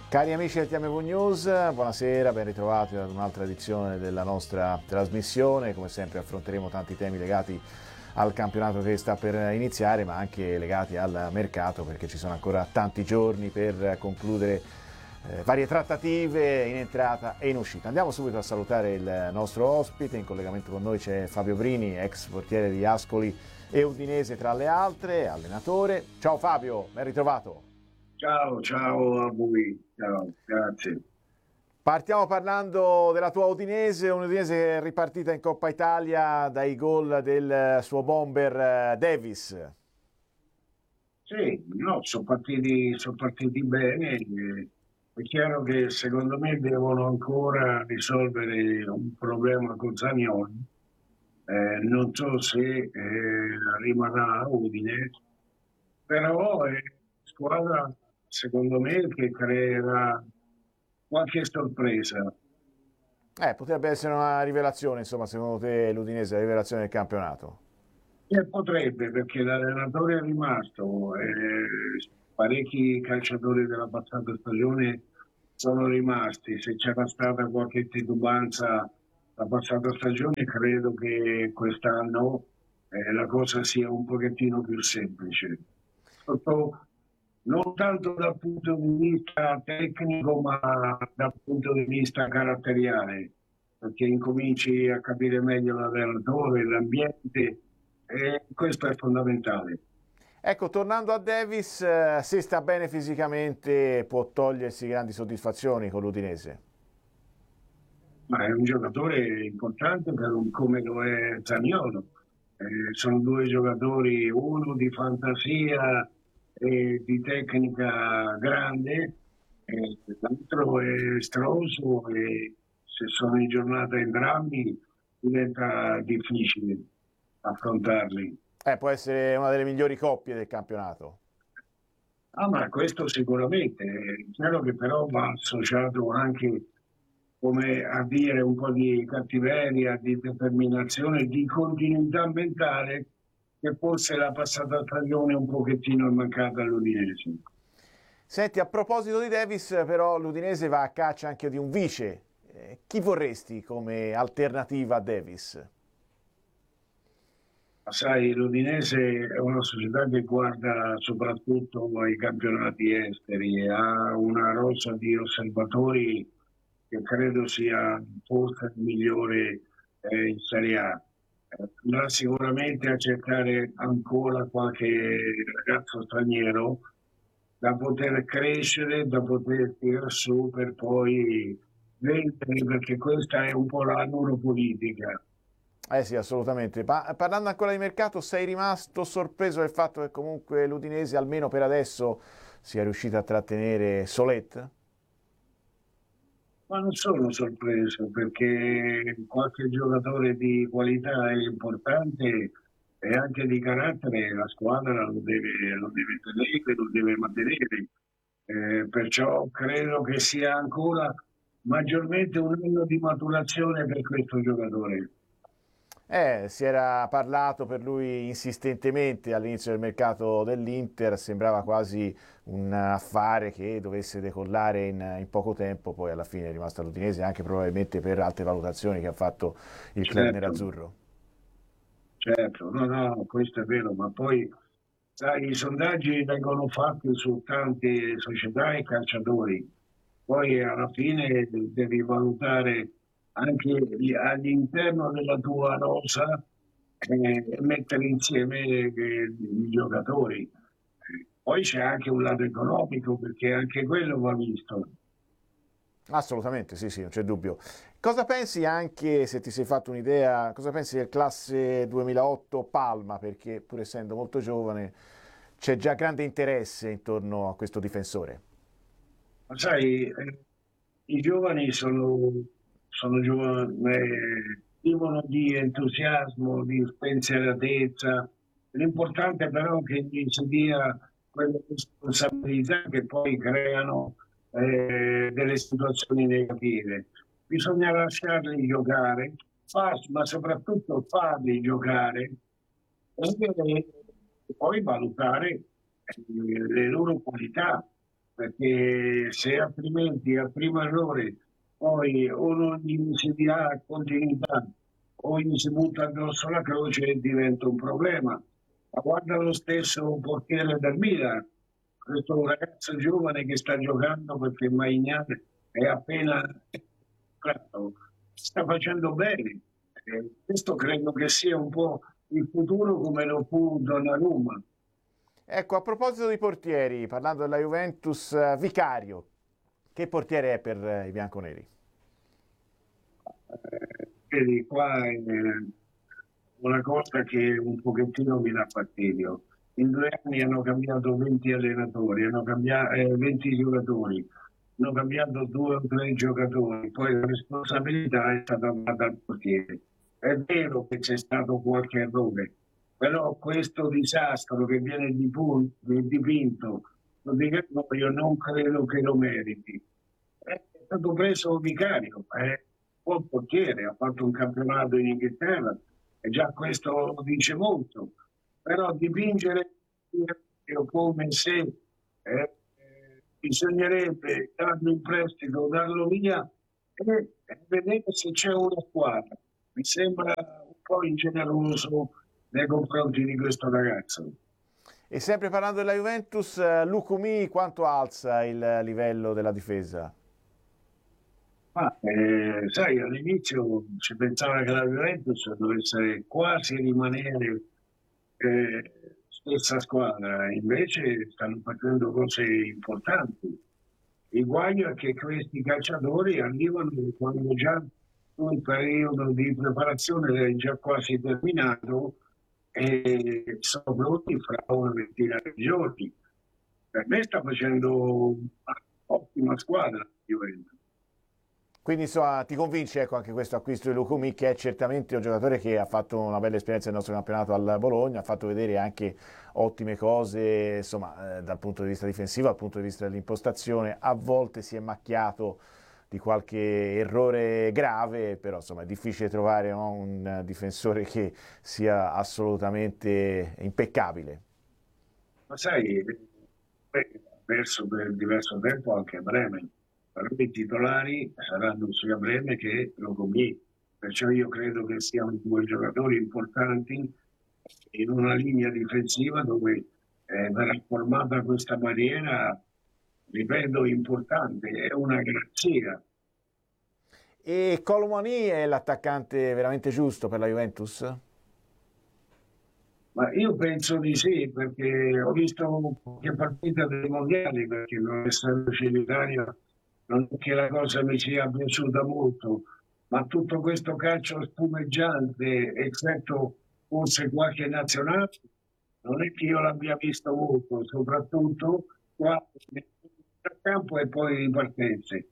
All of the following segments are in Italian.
Cari amici del TMV News, buonasera, ben ritrovati ad un'altra edizione della nostra trasmissione. Come sempre affronteremo tanti temi legati al campionato che sta per iniziare, ma anche legati al mercato, perché ci sono ancora tanti giorni per concludere varie trattative in entrata e in uscita. Andiamo subito a salutare il nostro ospite. In collegamento con noi c'è Fabio Brini, ex portiere di Ascoli e Udinese tra le altre, allenatore. Ciao Fabio, ben ritrovato. Ciao a voi, ciao, grazie. Partiamo parlando della tua Udinese, un'Udinese che è ripartita in Coppa Italia dai gol del suo bomber Davis. Sì, no, sono partiti bene. È chiaro che secondo me devono ancora risolvere un problema con Zaniolo. Non so se rimarrà a Udine, però è una squadra, secondo me, che creerà qualche sorpresa. Potrebbe essere una rivelazione, insomma, secondo te l'Udinese è la rivelazione del campionato? Potrebbe, perché l'allenatore è rimasto, parecchi calciatori della passata stagione sono rimasti. Se c'era stata qualche titubanza la passata stagione, credo che quest'anno la cosa sia un pochettino più semplice. Non tanto dal punto di vista tecnico, ma dal punto di vista caratteriale, perché incominci a capire meglio l'allenatore, l'ambiente, e questo è fondamentale. Ecco, tornando a Davis, se sta bene fisicamente può togliersi grandi soddisfazioni con l'Udinese. Ma è un giocatore importante come lo è Zaniolo. Sono due giocatori, uno di fantasia e di tecnica grande, l'altro è stronzo, e se sono in giornata entrambi diventa difficile affrontarli. Può essere una delle migliori coppie del campionato. Ah, ma questo sicuramente. È chiaro che però va associato anche, come a dire, un po' di cattiveria, di determinazione, di continuità mentale, che forse la passata stagione un pochettino è mancata all'Udinese. Senti, a proposito di Davis, però l'Udinese va a caccia anche di un vice. Chi vorresti come alternativa a Davis? Ma sai, l'Udinese è una società che guarda soprattutto ai campionati esteri, ha una rosa di osservatori che credo sia forse il migliore in Serie A. Andrà sicuramente a cercare ancora qualche ragazzo straniero da poter crescere, da poter tirare su per poi vendere, perché questa è un po' la loro politica. Eh sì, assolutamente. Ma parlando ancora di mercato, sei rimasto sorpreso del fatto che comunque l'Udinese, almeno per adesso, sia riuscita a trattenere Solet? Ma non sono sorpreso, perché qualche giocatore di qualità e importante e anche di carattere la squadra lo deve tenere, lo deve mantenere. Perciò credo che sia ancora maggiormente un anno di maturazione per questo giocatore. Si era parlato per lui insistentemente all'inizio del mercato dell'Inter, sembrava quasi un affare che dovesse decollare in poco tempo, poi alla fine è rimasto all'Udinese anche probabilmente per alte valutazioni che ha fatto il club Certo, nerazzurro. certo, no, questo è vero, ma poi sai, i sondaggi vengono fatti su tante società e calciatori, poi alla fine devi valutare anche all'interno della tua rosa e mettere insieme i giocatori. Poi c'è anche un lato economico, perché anche quello va visto. Assolutamente, sì, sì, non c'è dubbio. Cosa pensi anche, se ti sei fatto un'idea, cosa pensi del classe 2008 Palma? Perché pur essendo molto giovane c'è già grande interesse intorno a questo difensore. Ma sai, i giovani sono giovani, vivono di entusiasmo, di spensieratezza. L'importante però è che gli si dia quelle responsabilità che poi creano delle situazioni negative. Bisogna lasciarli giocare, ma soprattutto farli giocare e poi valutare le loro qualità, perché se altrimenti al primo errore poi o non gli si dia continuità o gli si butta addosso la croce diventa un problema. Ma guarda lo stesso portiere del Milan, questo ragazzo giovane che sta giocando perché Maignan è appena entrato, sta facendo bene. Questo credo che sia un po' il futuro come lo fu Donnarumma. Ecco, a proposito di portieri, parlando della Juventus, Vicario, che portiere è per i bianconeri? Vedi, qua è una cosa che un pochettino mi dà fastidio. In 2 anni hanno cambiato 20 allenatori, hanno cambiato 20 giocatori, hanno cambiato 2 o 3 giocatori, poi la responsabilità è stata data al portiere. È vero che c'è stato qualche errore, però questo disastro che viene dipinto, io non credo che lo meriti. È stato preso Vicario, è buon portiere, ha fatto un campionato in Inghilterra e già questo dice molto, però dipingere come se bisognerebbe darlo in prestito, darlo via e vedere se c'è una squadra. Mi sembra un po' ingeneroso nei confronti di questo ragazzo. E sempre parlando della Juventus, Lukumi quanto alza il livello della difesa? Sai, all'inizio si pensava che la Juventus dovesse quasi rimanere stessa squadra, invece stanno facendo cose importanti. Il guaio è che questi calciatori arrivano quando già il periodo di preparazione è già quasi terminato e sono pronti fra una ventina di giorni. Per me sta facendo un'ottima squadra la Juventus. Quindi insomma ti convince ecco, anche questo acquisto di Lukumi, che è certamente un giocatore che ha fatto una bella esperienza nel nostro campionato al Bologna, ha fatto vedere anche ottime cose insomma, dal punto di vista difensivo, dal punto di vista dell'impostazione, a volte si è macchiato di qualche errore grave, però insomma è difficile trovare no, un difensore che sia assolutamente impeccabile. Ma sai, ha perso per diverso tempo anche Bremen, però i titolari saranno sia Bremen che Locomí, perciò io credo che siano 2 giocatori importanti in una linea difensiva dove verrà formata questa barriera, ripeto, importante, è una garanzia. E Colomani è l'attaccante veramente giusto per la Juventus? Ma io penso di sì, perché ho visto qualche partita dei mondiali, perché non essendoci in Italia non è che la cosa mi sia piaciuta molto, ma tutto questo calcio spumeggiante, eccetto forse qualche nazionale, non è che io l'abbia visto molto, soprattutto qua nel campo e poi in partenze.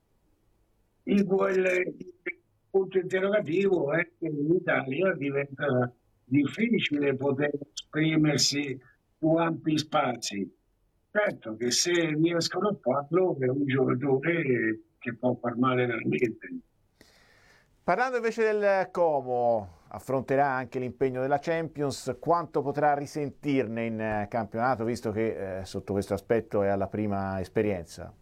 Il punto interrogativo è che in Italia diventa difficile poter esprimersi su ampi spazi. Certo che se riescono a farlo è un giocatore che può far male veramente. Parlando invece del Como, affronterà anche l'impegno della Champions, quanto potrà risentirne in campionato, visto che sotto questo aspetto è alla prima esperienza?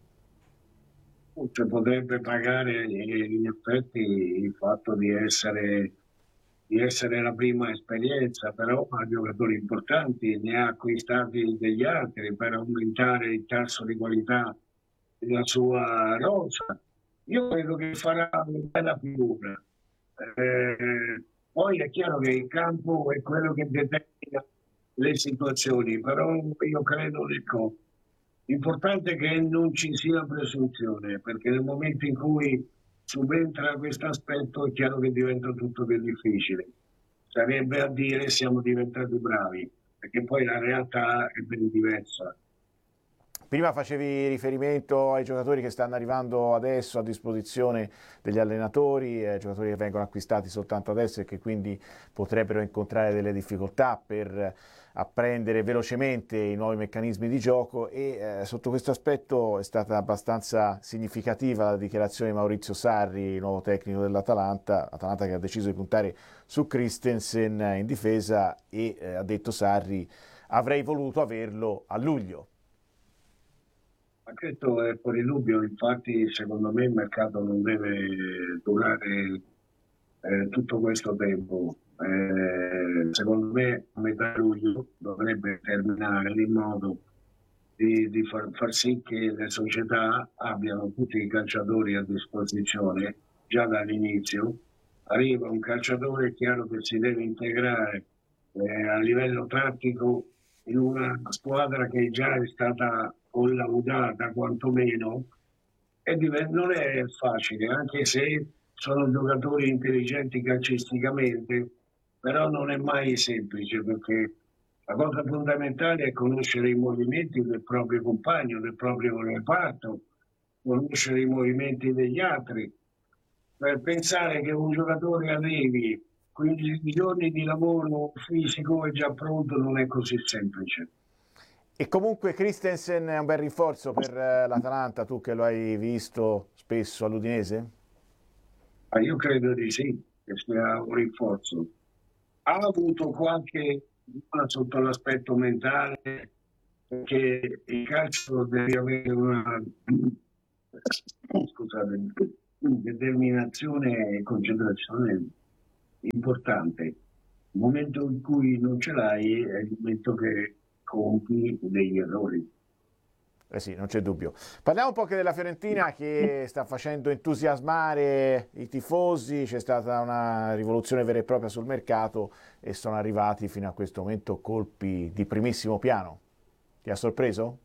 Forse potrebbe pagare in effetti il fatto di essere la prima esperienza, però ha giocatori importanti, ne ha acquistati degli altri per aumentare il tasso di qualità della sua rosa. Io credo che farà una bella figura. Poi è chiaro che il campo è quello che determina le situazioni, però io credo ecco, l'importante è che non ci sia presunzione, perché nel momento in cui subentra questo aspetto è chiaro che diventa tutto più difficile. Sarebbe a dire siamo diventati bravi, perché poi la realtà è ben diversa. Prima facevi riferimento ai giocatori che stanno arrivando adesso a disposizione degli allenatori, giocatori che vengono acquistati soltanto adesso e che quindi potrebbero incontrare delle difficoltà per apprendere velocemente i nuovi meccanismi di gioco e sotto questo aspetto è stata abbastanza significativa la dichiarazione di Maurizio Sarri, nuovo tecnico dell'Atalanta, Atalanta che ha deciso di puntare su Christensen in difesa e ha detto Sarri avrei voluto averlo a luglio. Ma questo è fuori dubbio, infatti secondo me il mercato non deve durare tutto questo tempo. Secondo me a metà luglio dovrebbe terminare in modo di far sì che le società abbiano tutti i calciatori a disposizione già dall'inizio. Arriva un calciatore, è chiaro che si deve integrare a livello tattico in una squadra che già è stata collaudata quantomeno e non è facile, anche se sono giocatori intelligenti calcisticamente, però non è mai semplice perché la cosa fondamentale è conoscere i movimenti del proprio compagno, del proprio reparto, conoscere i movimenti degli altri. Per pensare che un giocatore arrivi 15 giorni di lavoro fisico e già pronto non è così semplice. E comunque Christensen è un bel rinforzo per l'Atalanta, tu che lo hai visto spesso all'Udinese? Ma io credo di sì, che sia un rinforzo. Ha avuto qualche problema sotto l'aspetto mentale, perché il calcio deve avere una scusate, determinazione e concentrazione importante. Il momento in cui non ce l'hai è il momento che compi degli errori. Eh sì, non c'è dubbio. Parliamo un po' anche della Fiorentina che sta facendo entusiasmare i tifosi, c'è stata una rivoluzione vera e propria sul mercato e sono arrivati fino a questo momento colpi di primissimo piano. Ti ha sorpreso?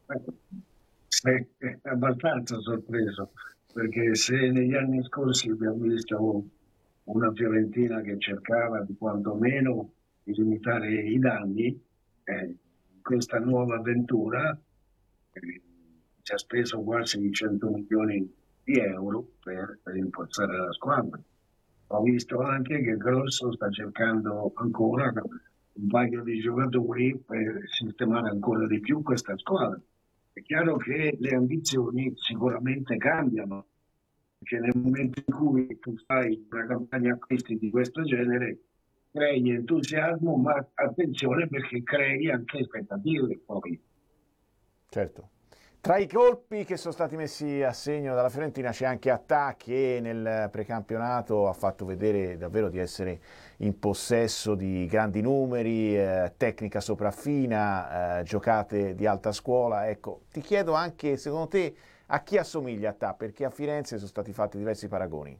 È abbastanza sorpreso, perché se negli anni scorsi abbiamo visto una Fiorentina che cercava di quantomeno di limitare i danni, questa nuova avventura ci ha speso quasi 100 milioni di euro per rinforzare la squadra. Ho visto anche che Grosso sta cercando ancora un paio di giocatori per sistemare ancora di più questa squadra. È chiaro che le ambizioni sicuramente cambiano, perché nel momento in cui tu fai una campagna acquisti di questo genere, crei entusiasmo, ma attenzione perché crei anche aspettative poi. Certo. Tra i colpi che sono stati messi a segno dalla Fiorentina c'è anche Attà che nel precampionato ha fatto vedere davvero di essere in possesso di grandi numeri, tecnica sopraffina, giocate di alta scuola. Ecco, ti chiedo anche, secondo te, a chi assomiglia Attà? Perché a Firenze sono stati fatti diversi paragoni.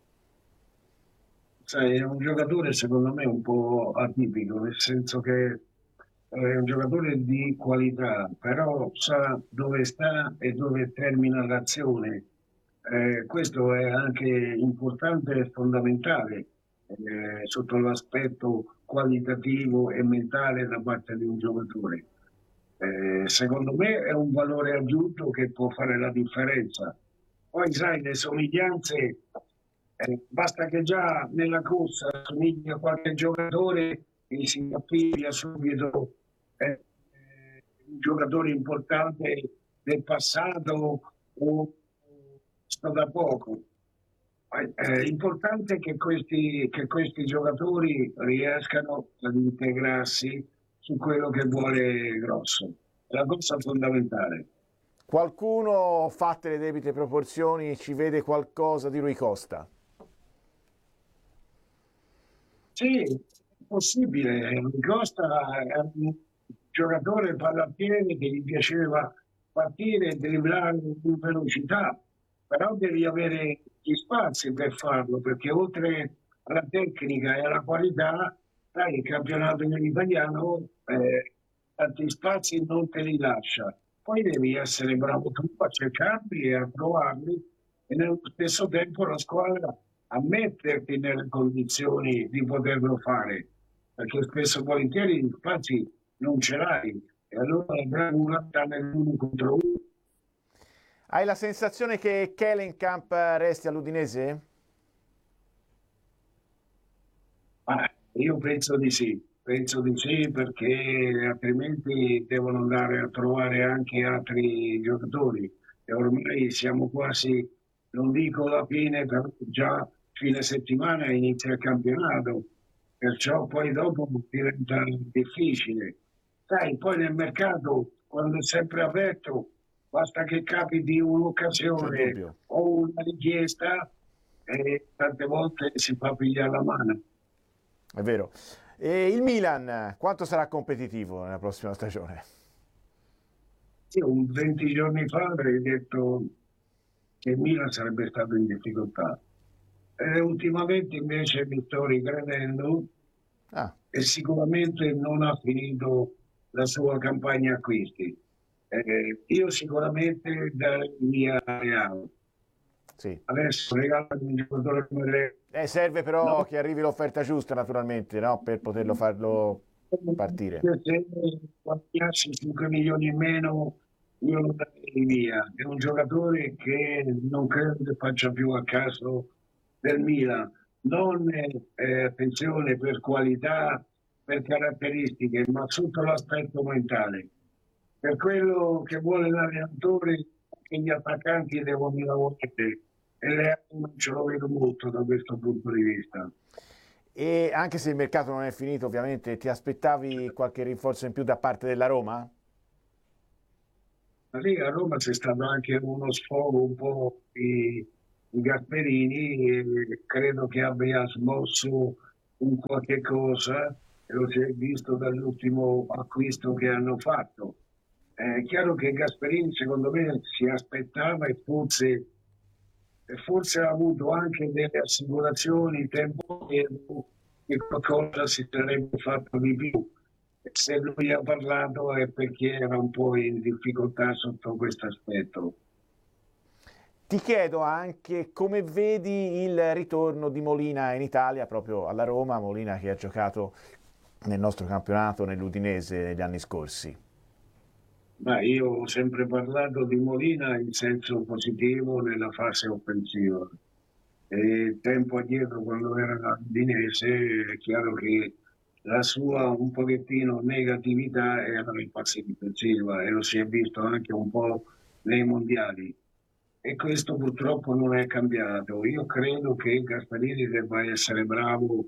Sai, è un giocatore secondo me un po' atipico, nel senso che è un giocatore di qualità, però sa dove sta e dove termina l'azione. Questo è anche importante e fondamentale sotto l'aspetto qualitativo e mentale da parte di un giocatore. Secondo me è un valore aggiunto che può fare la differenza. Poi sai, le somiglianze, basta che già nella corsa somiglia a qualche giocatore e si capisce subito un giocatore importante del passato o sta da poco. È importante che questi giocatori riescano ad integrarsi su quello che vuole Grosso. È la cosa fondamentale. Qualcuno, fatte le debite proporzioni, ci vede qualcosa di Rui Costa? Sì, è possibile. Costa è un giocatore pallapiede che gli piaceva partire e dribblare in velocità, però devi avere gli spazi per farlo, perché oltre alla tecnica e alla qualità, sai, il campionato italiano tanti spazi non te li lascia. Poi devi essere bravo tu a cercarli e a trovarli e nello stesso tempo la squadra a metterti nelle condizioni di poterlo fare, perché spesso e volentieri gli spazi non ce l'hai e allora la bravura sta nell'uno contro uno. Hai la sensazione che Kellenkamp resti all'Udinese? Ma io penso di sì perché altrimenti devono andare a trovare anche altri giocatori e ormai siamo quasi, non dico la fine, però già fine settimana inizia il campionato, perciò poi dopo diventa difficile. Sai, poi nel mercato, quando è sempre aperto, basta che capiti un'occasione o una richiesta e tante volte si fa pigliare la mano. È vero. E il Milan, quanto sarà competitivo nella prossima stagione? Io 20 giorni fa avrei detto che il Milan sarebbe stato in difficoltà. Ultimamente invece mi sto ricredendo e sicuramente non ha finito la sua campagna acquisti. Io sicuramente darei via Real. Sì. Adesso regalare un giocatore come serve però che arrivi l'offerta giusta, naturalmente, no? Per poterlo farlo partire. Se guadagnassi 5 milioni in meno, io lo darei via. È un giocatore che non credo che faccia più a caso del Milan. Non attenzione per qualità, per caratteristiche, ma sotto l'aspetto mentale. Per quello che vuole l'allenatore, che gli attaccanti devono lavorare e non ce lo vedo molto da questo punto di vista. E anche se il mercato non è finito, ovviamente, ti aspettavi qualche rinforzo in più da parte della Roma? Lì a Roma c'è stato anche uno sfogo un po' di Gasperini e credo che abbia smosso un qualche cosa, e lo si è visto dall'ultimo acquisto che hanno fatto. È chiaro che Gasperini secondo me si aspettava e forse ha avuto anche delle assicurazioni tempo che qualcosa si sarebbe fatto di più. Se lui ha parlato è perché era un po' in difficoltà sotto questo aspetto. Ti chiedo anche come vedi il ritorno di Molina in Italia, proprio alla Roma, Molina che ha giocato nel nostro campionato, nell'Udinese negli anni scorsi. Ma io ho sempre parlato di Molina in senso positivo nella fase offensiva. E tempo addietro, quando era all'Udinese, è chiaro che la sua un pochettino negatività era in fase difensiva e lo si è visto anche un po' nei mondiali. E questo purtroppo non è cambiato. Io credo che Gasperini debba essere bravo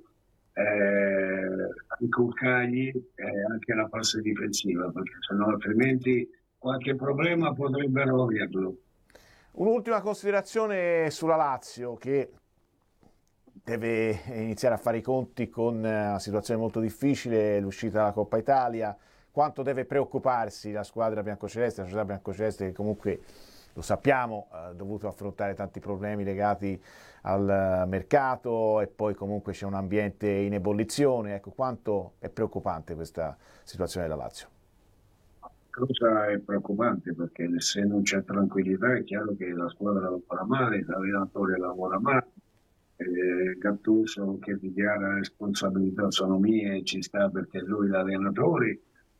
a inculcargli anche la fase difensiva, perché sennò altrimenti qualche problema potrebbero averlo. Un'ultima considerazione sulla Lazio che deve iniziare a fare i conti con una situazione molto difficile, l'uscita dalla Coppa Italia. Quanto deve preoccuparsi la squadra biancoceleste, la società biancoceleste che comunque, lo sappiamo, ha dovuto affrontare tanti problemi legati al mercato e poi comunque c'è un ambiente in ebollizione. Ecco, quanto è preoccupante questa situazione della Lazio? Cosa è preoccupante perché se non c'è tranquillità è chiaro che la squadra lavora male, l'allenatore lavora male, Gattuso che dichiara responsabilità sono mie, ci sta perché lui è l'allenatore.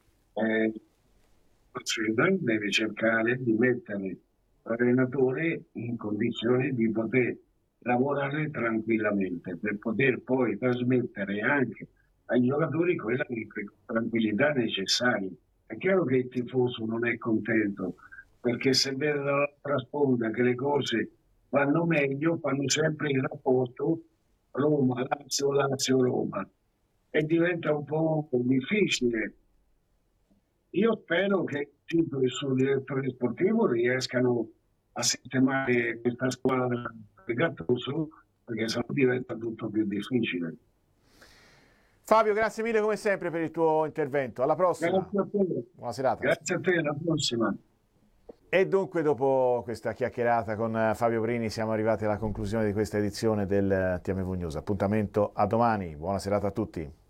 La società deve cercare di mettere l'allenatore in condizione di poter lavorare tranquillamente per poter poi trasmettere anche ai giocatori quella tranquillità necessaria. È chiaro che il tifoso non è contento perché se vede dall'altra sponda che le cose vanno meglio, fanno sempre il rapporto Roma-Lazio, Lazio-Roma e diventa un po' difficile. Io spero che Tito e il suo direttore sportivo riescano a sistemare questa squadra di Gattuso, perché sennò diventa tutto più difficile. Fabio, grazie mille come sempre per il tuo intervento. Alla prossima. Grazie a te. Buona serata. Grazie a te, alla prossima. E dunque, dopo questa chiacchierata con Fabio Brini, siamo arrivati alla conclusione di questa edizione del TMV News. Appuntamento a domani. Buona serata a tutti.